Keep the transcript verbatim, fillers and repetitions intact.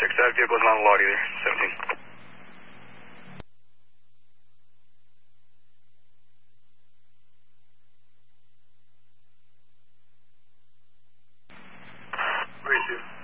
Check that vehicle's not allowed either. seventeen. Three two.